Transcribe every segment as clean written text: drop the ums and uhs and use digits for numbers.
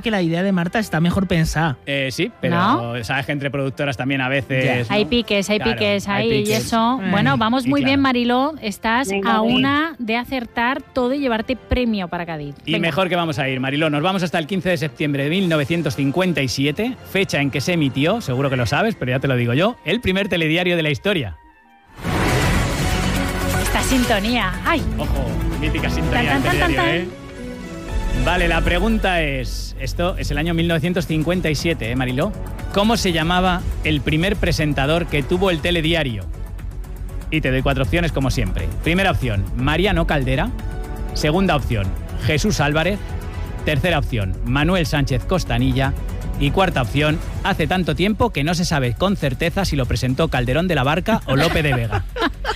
que la idea de Marta está mejor pensada. Sí, pero ¿no? sabes que entre productoras también a veces... ¿no? Hay piques ahí y eso. Bueno, vamos muy bien, Mariló. Estás a una de acertar todo y llevarte premio para Cádiz. Y mejor que vamos a ir, Mariló. Nos vamos hasta el 15 de septiembre de 1957, fecha en que se emitió, seguro que lo sabes, pero ya te lo digo yo, el primer telediario de la historia. Esta sintonía. ¡Ay! Ojo, mítica sintonía del telediario, ¿eh? Vale, la pregunta es... Esto es el año 1957, Mariló. ¿Cómo se llamaba el primer presentador que tuvo el telediario? Y te doy 4 opciones como siempre. Primera opción, Mariano Caldera. Segunda opción, Jesús Álvarez. Tercera opción, Manuel Sánchez Costanilla. Y cuarta opción, hace tanto tiempo que no se sabe con certeza si lo presentó Calderón de la Barca o Lope de Vega.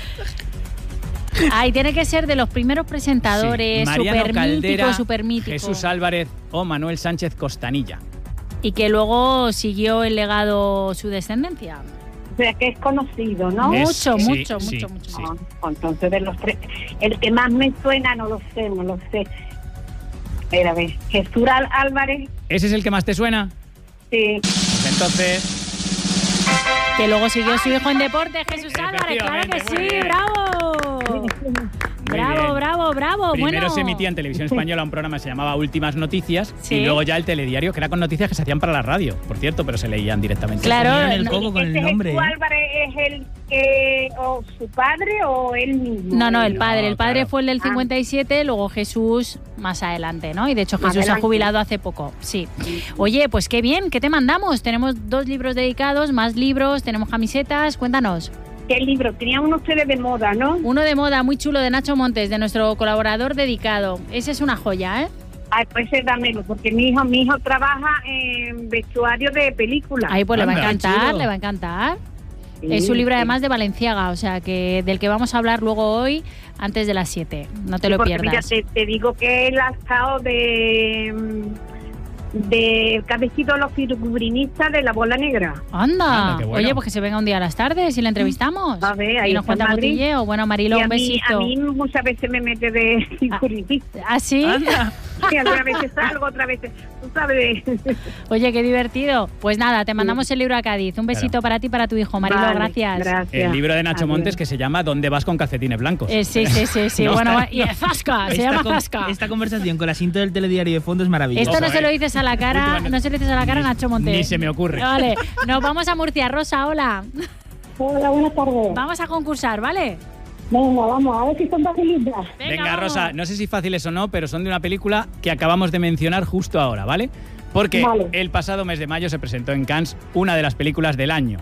Ay, tiene que ser de los primeros presentadores, súper mítico. Jesús Álvarez o Manuel Sánchez Costanilla. Y que luego siguió el legado su descendencia. O sea, que es conocido, ¿no? Mucho. Sí. Entonces, de los 3, el que más me suena, no lo sé. Espera, a ver, Jesús Álvarez. ¿Ese es el que más te suena? Sí. Pues entonces... Que luego siguió su hijo en deporte, Jesús Álvarez, claro que sí, bravo. Bravo. Primero se emitía en Televisión Española un programa que se llamaba Últimas Noticias y luego ya el telediario, que era con noticias que se hacían para la radio, por cierto, pero se leían directamente. Claro, el coco con el nombre. ¿Jesús Álvarez es el que, o su padre o él mismo? No, el padre. El padre fue el del 57, luego Jesús más adelante, ¿no? Y de hecho Jesús se ha jubilado hace poco, sí. Oye, pues qué bien, ¿qué te mandamos? Tenemos 2 libros dedicados, más libros, tenemos camisetas, cuéntanos. ¿Qué libro? Tenían ustedes de moda, ¿no? Uno de moda, muy chulo, de Nacho Montes, de nuestro colaborador dedicado. Ese es una joya, ¿eh? Ay, pues dámelo, porque mi hijo trabaja en vestuario de películas. Ay, pues le va a encantar. Sí, es un libro además de Valenciaga, o sea, que del que vamos a hablar luego hoy antes de las 7. No te lo pierdas. Mira, te digo que él ha estado de que ha sido los figurinistas de La Bola Negra. Anda, bueno. Oye, pues que se venga un día a las tardes y la entrevistamos. A ver, ahí y nos cuenta cotilleo. Bueno, Mariló, un besito. A mí muchas veces me mete de figurinista. ¿Ah, sí? Sí, algunas veces salgo, otras veces, tú sabes. Oye, qué divertido. Pues nada, te mandamos el libro a Cádiz. Un besito para ti y para tu hijo, Mariló, gracias. El libro de Nacho Montes que se llama ¿Dónde vas con calcetines blancos? Sí. No, bueno, y Zasca, se llama Zasca. Esta conversación con la cinta del telediario de fondo es maravillosa. Esto no se lo dices a la cara, a Nacho Montes. Ni se me ocurre. Vale, nos vamos a Murcia. Rosa, hola. Hola, buenas tardes. Vamos a concursar, ¿vale? Venga, vamos, a ver si son facilitas. Venga, Rosa, no sé si fáciles o no, pero son de una película que acabamos de mencionar justo ahora, ¿vale? Porque el pasado mes de mayo se presentó en Cannes una de las películas del año.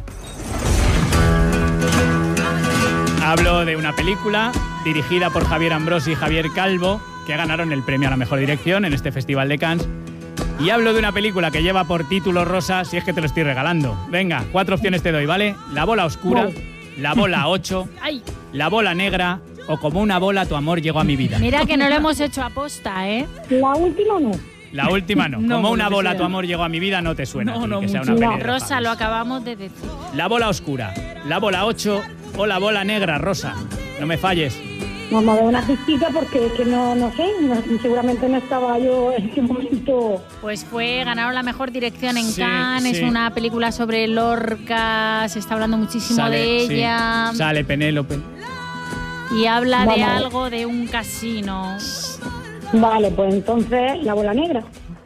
Hablo de una película dirigida por Javier Ambrosi y Javier Calvo, que ganaron el premio a la mejor dirección en este Festival de Cannes. Y hablo de una película que lleva por título, Rosa, si es que te lo estoy regalando. Venga, 4 opciones te doy, ¿vale? La bola oscura, la bola 8, la bola negra o como una bola tu amor llegó a mi vida. Mira que no lo hemos hecho aposta, ¿eh? La última no. La última no. Como una bola tu amor llegó a mi vida no te suena. No, que sea una peli de Rosa, lo acabamos de decir. La bola oscura, la bola 8 o la bola negra, Rosa. No me falles. Vamos a ver una pistita porque es que no sé, seguramente no estaba yo en ese momento. Pues ganaron la mejor dirección en Cannes, es una película sobre Lorca, se está hablando muchísimo de ella. Sale Penélope. Y habla de algo de un casino. Vale, pues entonces la bola negra.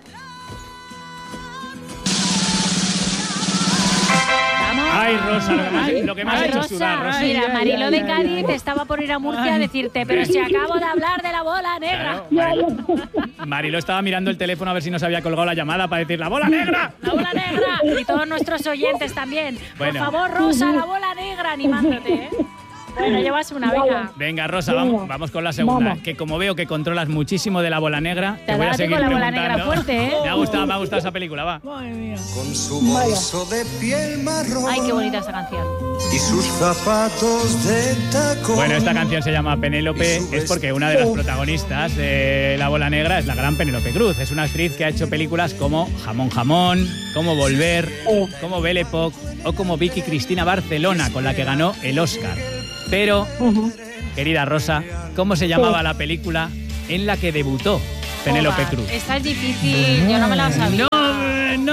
Ay, Rosa, lo que me has hecho sudar, Rosa. Mira, Mariló de Cádiz estaba por ir a Murcia a decirte, pero si acabo de hablar de la bola negra. Claro, Mariló estaba mirando el teléfono a ver si nos había colgado la llamada para decir ¡la bola negra! ¡La bola negra! Y todos nuestros oyentes también. Por favor, Rosa, la bola negra, animándote, ¿eh? Bueno, llevas una, venga. Venga, Rosa, vamos con la segunda. Que como veo que controlas muchísimo de la bola negra, te voy a seguir con la preguntando. Bola negra fuerte, ¿eh? Me ha gustado esa película, va. Madre mía. Con su bolso de piel marrón. Ay, qué bonita esta canción. Y sus zapatos de tacón. Bueno, esta canción se llama Penélope, es porque una de las protagonistas de La bola negra es la gran Penélope Cruz. Es una actriz que ha hecho películas como Jamón Jamón, como Volver, como Belle Époque o como Vicky Cristina Barcelona, con la que ganó el Oscar. Pero, querida Rosa, ¿cómo se llamaba la película en la que debutó Penélope Cruz? Esta es difícil, yo no me la sabía.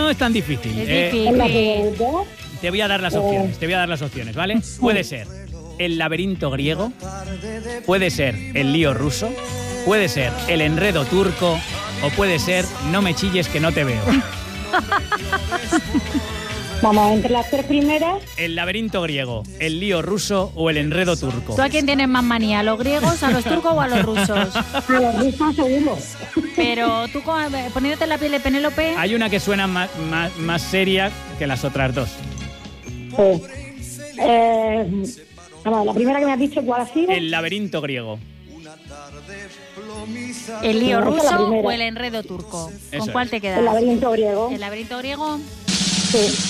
no es tan difícil. Es ¿En la difícil. que yo? Te voy a dar las opciones, ¿vale? Puede ser el laberinto griego, puede ser el lío ruso, puede ser el enredo turco o puede ser no me chilles que no te veo. Vamos, entre las tres primeras. El laberinto griego, el lío ruso o el enredo turco. ¿Tú a quién tienes más manía? ¿A los griegos, a los turcos o a los rusos? A los rusos seguro. Pero tú, poniéndote en la piel de Penélope... Hay una que suena más seria que las otras dos. Vamos, la primera que me has dicho, ¿cuál ha sido? El laberinto griego. ¿El lío No, la ruso primera. o el enredo turco? Eso ¿Con cuál es. te quedas? El laberinto griego. ¿El laberinto griego? Sí.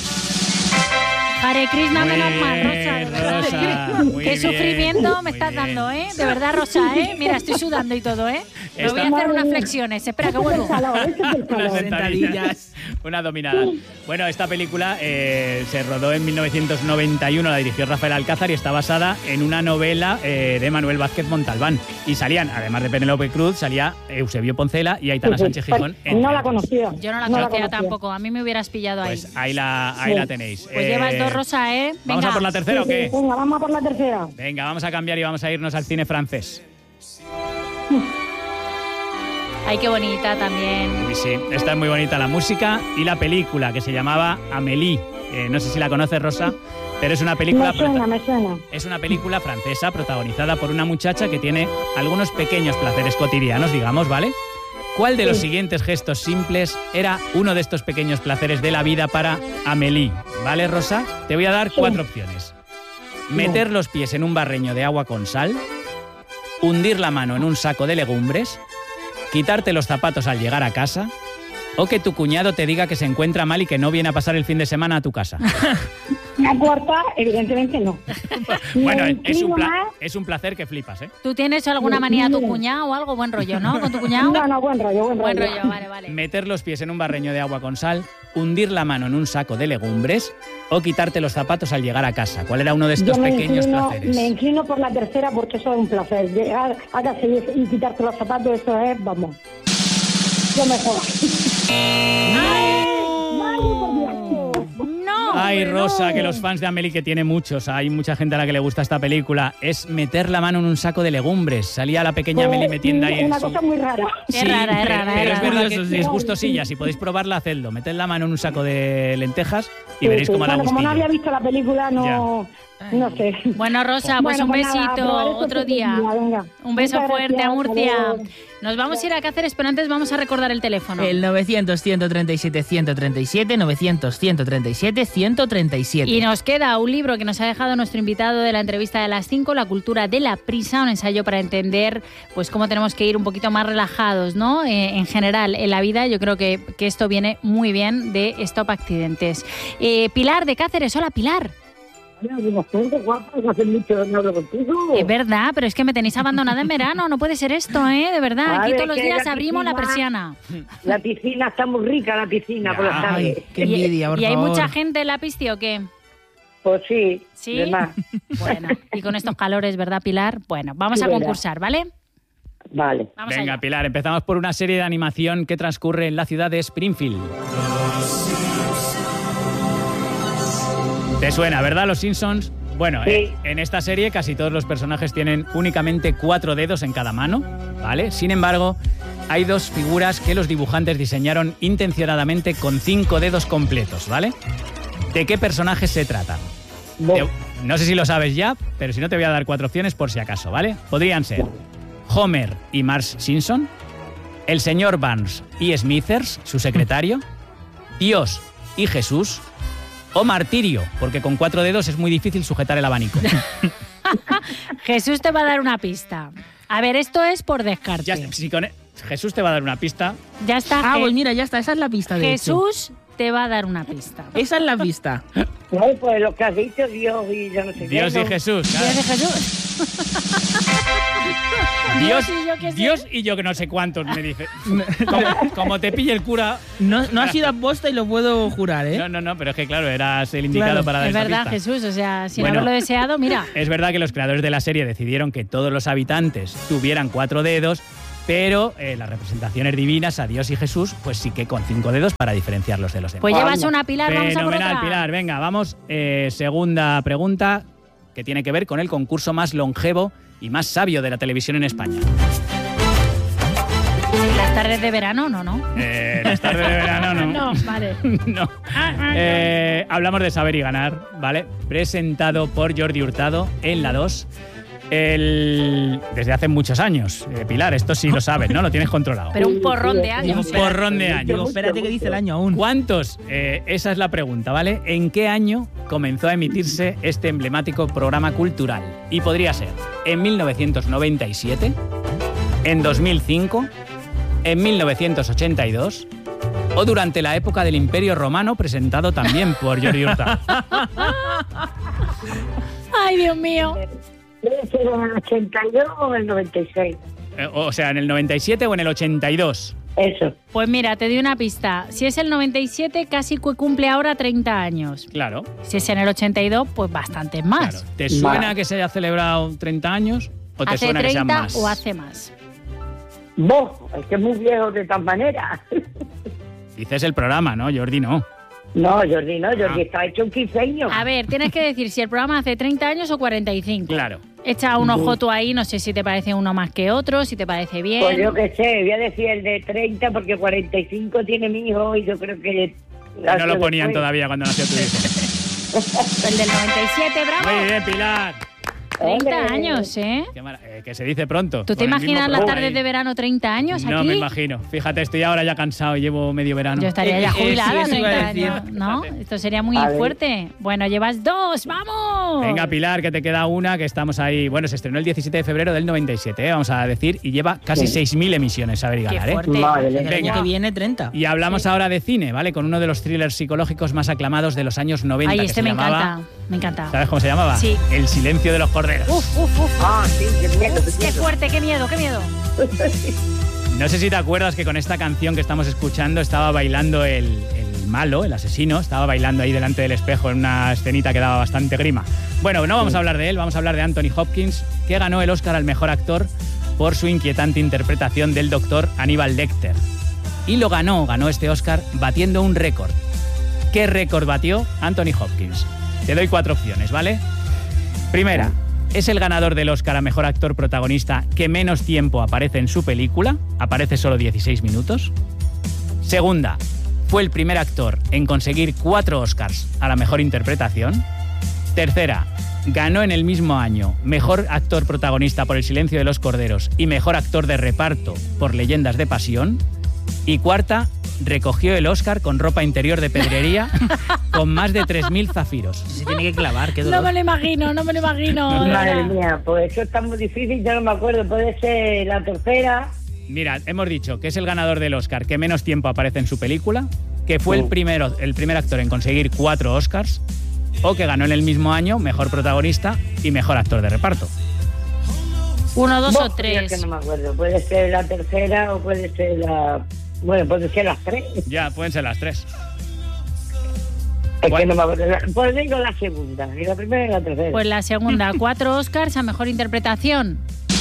Hare Krishna, Muy menos mal, bien, Rosa, de verdad. Rosa, muy Qué bien, sufrimiento me muy estás bien. dando, ¿eh? De verdad, Rosa, ¿eh? Mira, estoy sudando y todo, ¿eh? Me voy a Está- hacer unas flexiones. Espera, que vuelvo. Unas sentadillas. sentadillas, una dominada. Bueno, esta película se rodó en 1991, la dirigió Rafael Alcázar y está basada en una novela de Manuel Vázquez Montalbán. Y salían, además de Penélope Cruz, salía Eusebio Poncela y Aitana Sánchez Gijón. entre No la otros. conocía. Yo no la conocía tampoco. A mí me hubieras pillado ahí. Pues ahí la tenéis. Pues llevas dos, Rosa, ¿eh? ¿Vamos Venga. a por la tercera o qué? Venga, vamos a por la tercera. Venga, vamos a cambiar y vamos a irnos al cine francés. Ay, qué bonita también. Uy, sí, esta es muy bonita la música y la película que se llamaba Amélie. No sé si la conoces, Rosa, pero es una película... Me suena. Es una película francesa protagonizada por una muchacha que tiene algunos pequeños placeres cotidianos, digamos, ¿vale? ¿Cuál de los siguientes gestos simples era uno de estos pequeños placeres de la vida para Amélie? ¿Vale, Rosa? Te voy a dar 4 opciones. Meter los pies en un barreño de agua con sal, hundir la mano en un saco de legumbres, quitarte los zapatos al llegar a casa o que tu cuñado te diga que se encuentra mal y que no viene a pasar el fin de semana a tu casa. La cuarta, evidentemente no. Bueno, Me es inclino más. un placer que flipas, ¿eh? ¿Tú tienes alguna manía a tu cuñado o algo? Buen rollo, ¿no? ¿Con tu cuñado? No, buen rollo. Buen rollo, vale, vale. Meter los pies en un barreño de agua con sal, hundir la mano en un saco de legumbres o quitarte los zapatos al llegar a casa. ¿Cuál era uno de estos Yo pequeños placeres? me inclino por la tercera porque eso es un placer. Llegar a casa y quitarte los zapatos, eso es, vamos, lo mejor. No. Ay, hombre, Rosa, no. que los fans de Amélie, que tiene muchos, hay mucha gente a la que le gusta esta película, es meter la mano en un saco de legumbres. Salía la pequeña Amélie metiendo ahí en Una su... cosa muy rara. Es rara, es rara, pero es es verdad rara. que Curioso, sí. es gustosilla. Si podéis probarla, hacedlo. Meted la mano en un saco de lentejas y veréis cómo da Bueno, como no gustillo. había visto la película, no sé. Bueno, Rosa, pues un Bueno, nada, besito, probaré otro este día. venga. Un beso Muchas fuerte a gracias, Murcia. hasta luego. Nos vamos a ir a Cáceres, pero antes vamos a recordar el teléfono. El 900-137-137, 900-137-137. Y nos queda un libro que nos ha dejado nuestro invitado de la entrevista de las 5, La cultura de la prisa, un ensayo para entender pues cómo tenemos que ir un poquito más relajados, ¿no? En general, en la vida, yo creo que esto viene muy bien de Stop Accidentes. Pilar de Cáceres, hola Pilar. Bastante guapa, hace mucho no hablo contigo. Es verdad, pero es que me tenéis abandonada en verano, no puede ser esto, ¿eh? De verdad, A aquí ver, todos los que días la abrimos la piscina- persiana. La piscina está muy rica, la piscina, por las tardes. Ay, qué envidia, por ¿Y hay favor. mucha gente en la pista o qué? Pues sí, ¿Sí? de más. Bueno, y con estos calores, ¿verdad, Pilar? Bueno, vamos Sí, a verdad. concursar, ¿vale? Vale. Vamos Venga, allá. Pilar, empezamos por una serie de animación que transcurre en la ciudad de Springfield. ¿Te suena, verdad, Los Simpsons? Bueno, Sí. en esta serie casi todos los personajes tienen únicamente 4 dedos en cada mano, ¿vale? Sin embargo, hay 2 figuras que los dibujantes diseñaron intencionadamente con 5 dedos completos, ¿vale? ¿De qué personajes se trata? No sé si lo sabes ya, pero si no te voy a dar 4 opciones por si acaso, ¿vale? Podrían ser Homer y Marge Simpson, el señor Barnes y Smithers, su secretario, Dios y Jesús, o Martirio, porque con 4 dedos es muy difícil sujetar el abanico. Jesús te va a dar una pista. A ver, esto es por descarte. Ya, si con Jesús te va a dar una pista. Ya está. Ah, pues mira, ya está, esa es la pista de hecho. Jesús te va a dar una pista. Esa es la pista. Ay, pues lo que has dicho, Dios y yo no sé Dios qué. y Jesús. claro. Dios de Jesús. Dios, y yo qué sé. Dios y yo que no sé cuántos, me dice. Como te pille el cura. No ha sido aposta y lo puedo jurar, ¿eh? No, pero es que claro, eras el indicado Claro, para dar Es esta verdad, pista. Jesús. O sea, sin Bueno. haberlo deseado, mira. Es verdad que los creadores de la serie decidieron que todos los habitantes tuvieran 4 dedos, pero las representaciones divinas, a Dios y Jesús, pues sí que con 5 dedos para diferenciarlos de los demás. Pues llevas una, Pilar, vamos a por otra. Fenomenal, Pilar, venga, vamos. Segunda pregunta, que tiene que ver con el concurso más longevo y más sabio de la televisión en España. Las tardes de verano, no. Las tardes de verano, no. No, vale. No. Hablamos de Saber y Ganar, ¿vale? Presentado por Jordi Hurtado en la 2. Desde hace muchos años. Pilar, esto sí lo sabes, ¿no? Lo tienes controlado. Pero un porrón de años. Un porrón de años. Digo, espérate que dice el año aún. ¿Cuántos? Esa es la pregunta, ¿vale? ¿En qué año comenzó a emitirse este emblemático programa cultural? Y podría ser en 1997, en 2005, en 1982 o durante la época del Imperio Romano, presentado también por Jordi Hurtado. Ay, Dios mío. Debe ser en el 82 o en el 96. O sea, ¿en el 97 o en el 82? Eso. Pues mira, te doy una pista. Si es el 97, casi cumple ahora 30 años. Claro. Si es en el 82, pues bastantes más. Claro. ¿Te suena que se haya celebrado 30 años o te suena que sean más? ¿Hace 30 o hace más? Vos, es que es muy viejo de todas maneras. Dices el programa, ¿no? Jordi no. No, Jordi no. Jordi está hecho un 15 años. A ver, tienes que decir si el programa hace 30 años o 45. Claro. Echa un ojo tú ahí, no sé si te parece uno más que otro, si te parece bien. Pues yo qué sé, voy a decir el de 30 porque 45 tiene mi hijo y yo creo que... No lo ponían todavía cuando nació tu hijo. El del 97, bravo. Muy bien, Pilar. 30 años, ¿eh? Que se dice pronto. ¿Tú te imaginas las tardes de verano 30 años aquí? No me imagino. Fíjate, estoy ahora ya cansado y llevo medio verano. Yo estaría ya jubilada, sí, 30 años, ¿no? Esto sería muy fuerte. Bueno, llevas 2, ¡vamos! Venga, Pilar, que te queda una, que estamos ahí. Bueno, se estrenó el 17 de febrero del 97, vamos a decir, y lleva casi 6.000 emisiones, Saber y Ganar, Qué fuerte. El año que viene 30. Y hablamos ahora de cine, ¿vale? Con uno de los thrillers psicológicos más aclamados de los años 90. Ay, que este se me llamaba, encanta, me encanta. ¿Sabes cómo se llamaba? Sí. El silencio de los corderos. Uf. Ah, sí, qué miedo. Qué fuerte, qué miedo. No sé si te acuerdas que con esta canción que estamos escuchando estaba bailando el malo, el asesino, estaba bailando ahí delante del espejo en una escenita que daba bastante grima. Bueno, no vamos a hablar de él, vamos a hablar de Anthony Hopkins, que ganó el Oscar al mejor actor por su inquietante interpretación del doctor Aníbal Lecter. Y lo ganó este Oscar batiendo un récord. ¿Qué récord batió Anthony Hopkins? Te doy 4 opciones, ¿vale? Primera, es el ganador del Oscar a mejor actor protagonista que menos tiempo aparece en su película, aparece solo 16 minutos. Segunda, fue el primer actor en conseguir 4 Oscars a la mejor interpretación. Tercera, ganó en el mismo año mejor actor protagonista por El silencio de los corderos y mejor actor de reparto por Leyendas de pasión. Y cuarta, recogió el Oscar con ropa interior de pedrería con más de 3.000 zafiros. Se tiene que clavar, qué dolor. No me lo imagino. Madre mía, pues eso está muy difícil, yo no me acuerdo. Puede ser la tercera. Mira, hemos dicho que es el ganador del Oscar que menos tiempo aparece en su película, que fue el primer actor en conseguir 4 Oscars, o que ganó en el mismo año mejor protagonista y mejor actor de reparto. 1, 2 o Es 3. que no me acuerdo, puede ser la tercera o puede ser la... Bueno, puede ser las 3. Ya, pueden ser las 3. Es que no me acuerdo. Pues digo la segunda, ni la primera ni la tercera. Pues la segunda, 4 Oscars a mejor interpretación.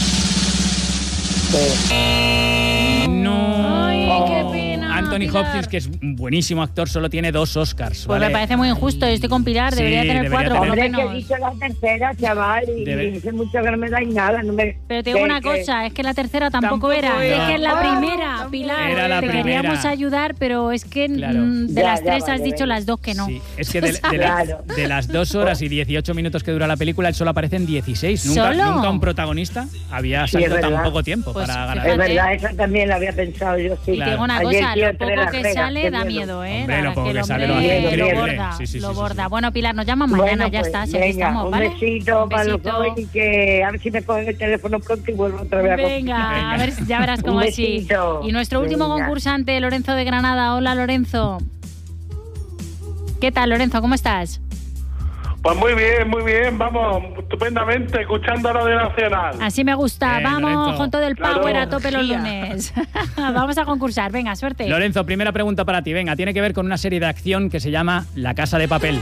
No. Ay, qué pena. Anthony Pilar. Hopkins, que es un buenísimo actor, solo tiene 2 Oscars. Pues ¿vale? me parece muy injusto. Yo estoy con Pilar, Sí, debería tener debería 4 por lo Hombre, que he menos. dicho la tercera, chaval, y dice mucho que no me dais nada. No me, Pero te digo una cosa, es que la tercera tampoco era. era. Es que es la primera, Pilar. Era la te primera. queríamos ayudar, pero es que Claro. de Ya, las 3 has vale, dicho venga. las 2 que no. Sí, es que de Claro. las 2 horas y 18 minutos que dura la película, él solo aparece en 16. ¿Solo? Nunca un protagonista había Sí, salido es tan verdad. poco tiempo Pues para ganar. Es fíjate. verdad, esa también la había pensado yo, sí. Y te digo una Ayer cosa, quiero lo traer poco las que reglas, sale qué da miedo. miedo, ¿eh? Hombre, lo poco el que sale hombre lo lo increíble. borda, Sí, lo sí, borda. sí. Bueno, Pilar, nos llaman mañana, Bueno, ya pues, está, si aquí venga, estamos, ¿vale? Un besito Un para los besito. dos y que a ver si me cogen el teléfono pronto y vuelvo otra vez a Venga, a ver, ya verás cómo Un así. besito. Y nuestro último Venga. concursante, Lorenzo de Granada. Hola, Lorenzo. ¿Qué tal, Lorenzo? ¿Cómo estás? Pues muy bien, vamos, estupendamente, escuchando Radio Nacional. Así me gusta. Bien, Vamos Lorenzo. con todo el Claro. power a tope los Gia. lunes. Vamos a concursar. Venga, suerte. Lorenzo, primera pregunta para ti. Venga, tiene que ver con una serie de acción que se llama La Casa de Papel.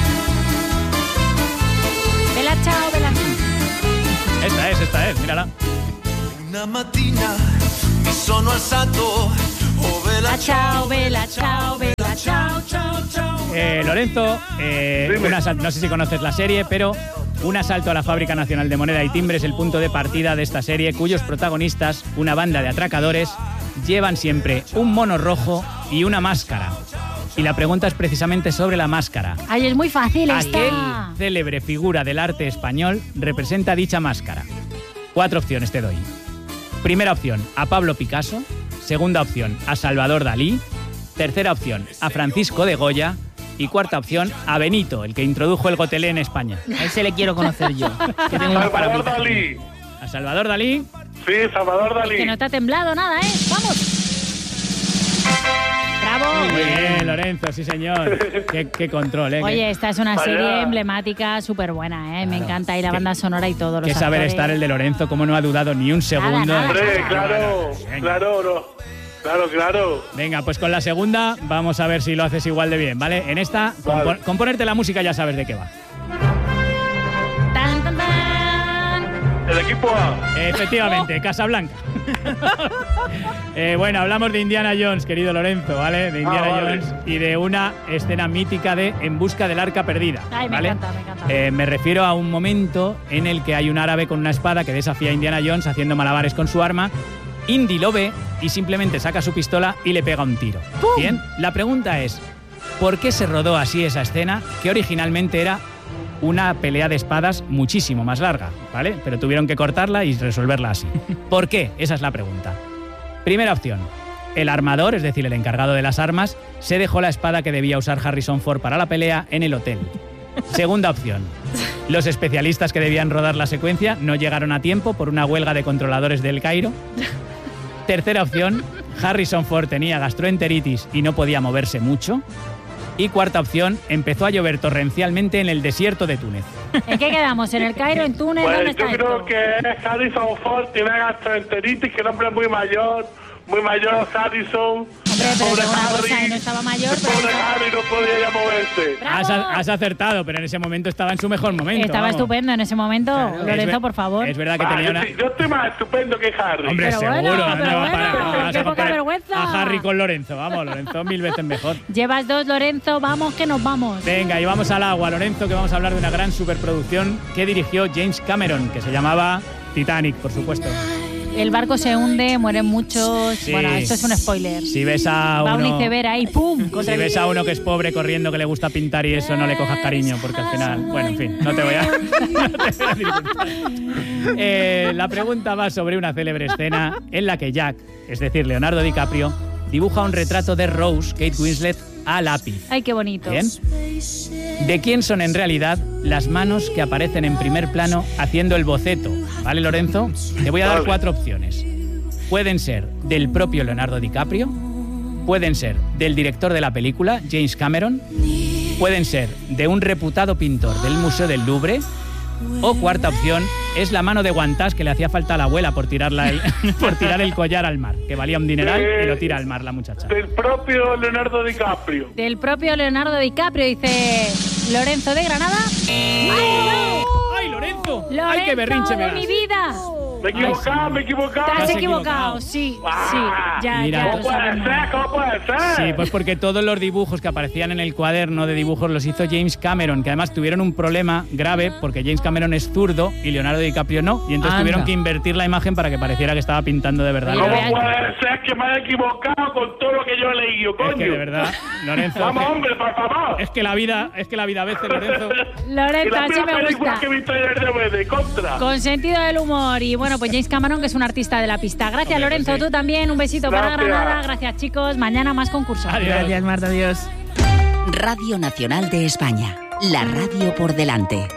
Vela, chao, vela. Esta es, mírala. Una mattina mi sono alzato, oh vela Chao, vela, chao, vela, chao, chao, chao. Lorenzo, no sé si conoces la serie, pero un asalto a la Fábrica Nacional de Moneda y Timbre es el punto de partida de esta serie, cuyos protagonistas, una banda de atracadores, llevan siempre un mono rojo y una máscara. Y la pregunta es precisamente sobre la máscara. Ay, es muy fácil ¿A esta. qué célebre figura del arte español representa dicha máscara? 4 opciones te doy. Primera opción, a Pablo Picasso. Segunda opción, a Salvador Dalí. Tercera opción, a Francisco de Goya. Y cuarta opción, a Benito, el que introdujo el gotelé en España. A ese le quiero conocer yo. Que tengo uno para mí. Salvador Dalí. ¿A Salvador Dalí? Sí, Salvador Dalí. Que no te ha temblado nada, ¿eh? ¡Vamos! ¡Bravo! Muy bien, Lorenzo, sí señor. Qué control, ¿eh? Oye, esta es una Vaya. serie emblemática súper buena, ¿eh? Me encanta. Y la banda sonora y todo. Los Qué saber actores. estar el de Lorenzo, cómo no ha dudado ni un segundo. nada. Hombre, claro, Venga. claro. Venga, pues con la segunda vamos a ver si lo haces igual de bien, ¿vale? En esta, Vale. con ponerte la música ya sabes de qué va. Tan, tan, tan. El equipo A. Efectivamente, Casablanca. Bueno, hablamos de Indiana Jones, querido Lorenzo, ¿vale? De Indiana vale. Jones y de una escena mítica de En busca del arca perdida. Ay, me ¿vale? encanta, me encanta. Me refiero a un momento en el que hay un árabe con una espada que desafía a Indiana Jones haciendo malabares con su arma. Indy lo ve y simplemente saca su pistola y le pega un tiro. ¡Pum! Bien, la pregunta es, ¿por qué se rodó así esa escena que originalmente era una pelea de espadas muchísimo más larga, ¿vale? Pero tuvieron que cortarla y resolverla así. ¿Por qué? Esa es la pregunta. Primera opción. El armador, es decir, el encargado de las armas, se dejó la espada que debía usar Harrison Ford para la pelea en el hotel. Segunda opción. Los especialistas que debían rodar la secuencia no llegaron a tiempo por una huelga de controladores del Cairo. Tercera opción. Harrison Ford tenía gastroenteritis y no podía moverse mucho. Y cuarta opción, empezó a llover torrencialmente en el desierto de Túnez. ¿En qué quedamos? ¿En el Cairo, en Túnez? ¿Dónde Pues está yo creo esto? que es Harrison Ford, tiene gastroenteritis, que el hombre es muy mayor Harrison. Hombre, pero Pobre digo una Harry. cosa, no estaba mayor, El pobre pero... Harry no podía ya moverse. ¡Bravo! Has acertado, pero en ese momento estaba en su mejor momento. Estaba vamos. estupendo en ese momento. Claro. Lorenzo, Es por favor. Es verdad que Va, tenía una... yo estoy más estupendo que Harry. Hombre, Pero seguro. bueno, ¿no? pero bueno, Vas qué a poca comparar vergüenza. a Harry con Lorenzo. Vamos, Lorenzo 1000 veces mejor. Llevas 2, Lorenzo. Vamos, que nos vamos. Venga, y vamos al agua, Lorenzo, que vamos a hablar de una gran superproducción que dirigió James Cameron, que se llamaba Titanic, por supuesto. El barco se hunde, mueren muchos. Sí. Bueno, esto es un spoiler. Si ves a Va un uno... iceberg ahí, ¡pum! Si ves a uno que es pobre corriendo, que le gusta pintar y eso, no le cojas cariño, porque al final... Bueno, en fin, no te voy a disculpar. La pregunta va sobre una célebre escena en la que Jack, es decir, Leonardo DiCaprio, dibuja un retrato de Rose, Kate Winslet, a lápiz. Ay, qué bonito. ¿Bien? ¿De quién son en realidad las manos que aparecen en primer plano haciendo el boceto? ¿Vale, Lorenzo? Te voy a dar 4 opciones. Pueden ser del propio Leonardo DiCaprio, pueden ser del director de la película, James Cameron, pueden ser de un reputado pintor del Museo del Louvre, o cuarta opción, es la mano de guantás que le hacía falta a la abuela por tirar el collar al mar, que valía un dineral y lo tira al mar la muchacha. Del propio Leonardo DiCaprio. Del propio Leonardo DiCaprio, dice Lorenzo de Granada. ¡Ay, ¡Ay, Lorenzo! no! ¡Lorenzo ¡Ay, qué berrinche me de das! mi vida! Me he equivocado, me he equivocado. Te has has equivocado, equivocado. sí, Ah, sí. Ya, mira, ya ¿Cómo lo puede sabemos. ser? ¿Cómo puede ser? Sí, pues porque todos los dibujos que aparecían en el cuaderno de dibujos los hizo James Cameron, que además tuvieron un problema grave porque James Cameron es zurdo y Leonardo DiCaprio no, y entonces Anda. tuvieron que invertir la imagen para que pareciera que estaba pintando de verdad. Oye, ¿Cómo vean- puede ser que me haya equivocado con todo lo que yo he leído, coño? Es que de verdad, Lorenzo, Vamos, hombre, por favor. es que la vida a veces, Lorenzo. Y Lorenzo, la así primera me película gusta. que he visto en el DVD, contra. Con sentido del humor. Y bueno, pues James Cameron, que es un artista de la pista. Gracias, Hombre, Lorenzo. pues sí. Tú también. Un besito para Gracias. Granada. Gracias, chicos. Mañana más concursos. Adiós. Gracias, Marta, adiós. Radio Nacional de España, la radio por delante.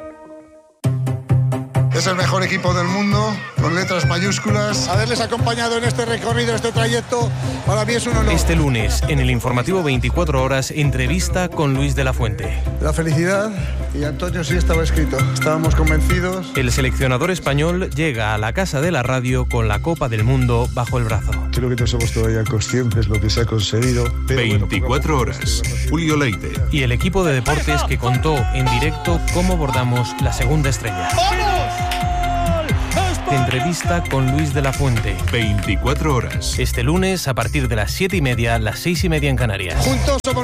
Es el mejor equipo del mundo, con letras mayúsculas. Haberles acompañado en este recorrido, este trayecto, para mí es un honor. Este lunes, en el informativo 24 horas, entrevista con Luis de la Fuente. La felicidad, y Antonio sí estaba escrito. Estábamos convencidos. El seleccionador español llega a la Casa de la Radio con la Copa del Mundo bajo el brazo. Creo que no somos todavía conscientes de lo que se ha conseguido. Pero 24 horas. Julio Leite. Y el equipo de deportes que contó en directo cómo bordamos la segunda estrella. Entrevista con Luis de la Fuente. 24 horas. Este lunes a partir de las 7:30, las 6:30 en Canarias. Juntos somos